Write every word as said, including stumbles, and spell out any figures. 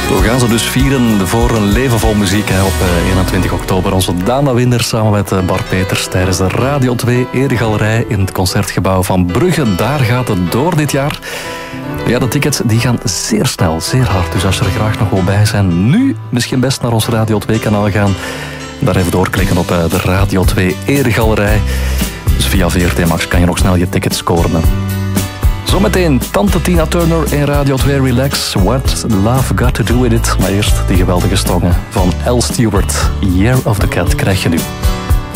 We gaan ze dus vieren voor een leven vol muziek hè, op eenentwintig oktober. Onze Dana Winder samen met Bart Peters tijdens de Radio twee Eregalerij in het Concertgebouw van Brugge. Daar gaat het door dit jaar. Ja, de tickets die gaan zeer snel, zeer hard. Dus als je er graag nog wil bij zijn, nu misschien best naar ons Radio twee kanaal gaan. Daar even doorklikken op de Radio twee Eregalerij. Dus via V R T Max kan je nog snel je tickets scoren. Hè. Zometeen Tante Tina Turner in Radio twee Relax. What Love Got To Do With It. Maar eerst die geweldige stongen van Al Stewart. Year of the Cat krijg je nu.